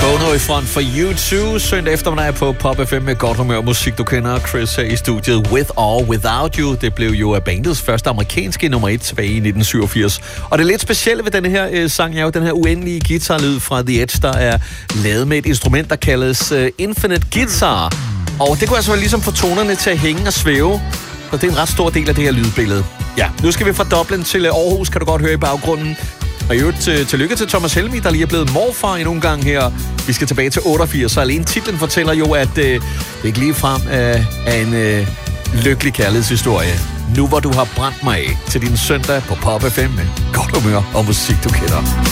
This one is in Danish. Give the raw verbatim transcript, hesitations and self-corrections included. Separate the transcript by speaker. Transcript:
Speaker 1: Bono i front for U to. Søndag eftermiddag på Pop F M med godt humør musik, du kender. Chris her i studiet. With or Without You. Det blev jo bandets første amerikanske nummer et tilbage i nitten syvogfirs. Og det lidt specielle ved denne her øh, sang er jo den her uendelige guitarlyd fra The Edge, der er lavet med et instrument, der kaldes øh, Infinite Guitar. Og det kunne altså ligesom få tonerne til at hænge og svæve. Og det er en ret stor del af det her lydbillede. Ja, nu skal vi fra Dublin til Aarhus, kan du godt høre i baggrunden. Og i øvrigt til, tillykke til Thomas Helmig, der lige er blevet morfar endnu en gang her. Vi skal tilbage til otteogfirs, så alene titlen fortæller jo, at øh, det ikke lige frem øh, er en øh, lykkelig kærlighedshistorie. Nu hvor du har brændt mig af til din søndag på Pop F M med godt humør og musik, du kender.